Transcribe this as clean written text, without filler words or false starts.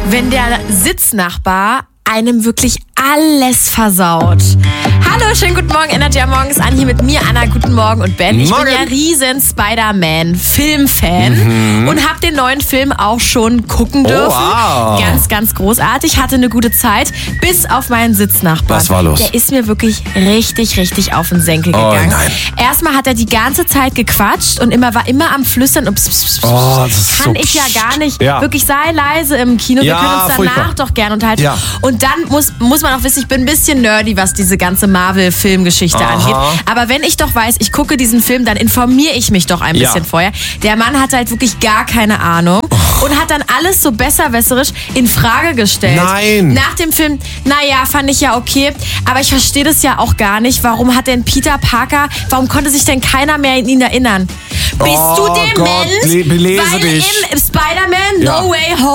wenn der Sitznachbar einem wirklich alles versaut. Hallo, schönen guten Morgen, Energy am Morgen ist an, hier mit mir, Anna, guten Morgen und Ben. Ich bin ja riesen Spider-Man-Filmfan und habe den neuen Film auch schon gucken dürfen. Wow. Ganz, ganz großartig, hatte eine gute Zeit, bis auf meinen Sitznachbarn. Was war los? Der ist mir wirklich richtig auf den Senkel gegangen. Nein. Erstmal hat er die ganze Zeit gequatscht und war immer am Flüstern und pss. Das ist Kann so ich ja gar nicht. Ja. Wirklich, sei leise im Kino. Wir Ja, können uns danach furchtbar. doch gerne unterhalten. Ja. Und dann muss man auch wissen, ich bin ein bisschen nerdy, was diese ganze Marvel-Filmgeschichte angeht. Aber wenn ich doch weiß, ich gucke diesen Film, dann informiere ich mich doch ein bisschen vorher. Der Mann hat halt wirklich gar keine Ahnung und hat dann alles so besserwisserisch in Frage gestellt. Nein. Nach dem Film, naja, fand ich ja okay, aber ich verstehe das ja auch gar nicht. Warum hat denn Peter Parker, warum konnte sich denn keiner mehr an ihn erinnern? Bist du dement? Belese Weil dich. im Spider-Man No Way Home